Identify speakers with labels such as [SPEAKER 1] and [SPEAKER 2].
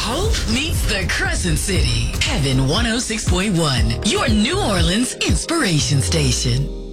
[SPEAKER 1] Hope meets the Crescent City. Heaven 106.1, your New Orleans inspiration station.